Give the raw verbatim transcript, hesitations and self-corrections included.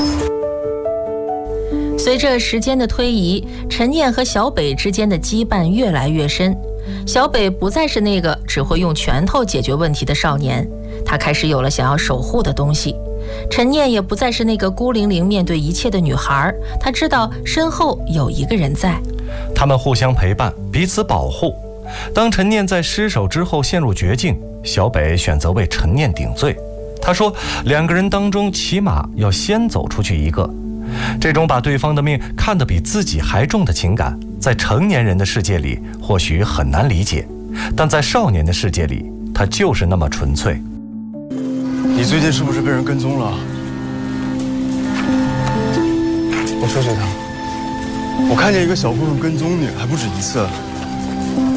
随着时间的推移，陈念和小北之间的羁绊越来越深。小北不再是那个只会用拳头解决问题的少年，他开始有了想要守护的东西。陈念也不再是那个孤零零面对一切的女孩，她知道身后有一个人在。 他们互相陪伴，彼此保护。当陈念在失手之后陷入绝境，小北选择为陈念顶罪。他说，两个人当中起码要先走出去一个。这种把对方的命看得比自己还重的情感，在成年人的世界里或许很难理解，但在少年的世界里，它就是那么纯粹。 你最近是不是被人跟踪了？我说水堂，我看见一个小混混跟踪你，还不止一次。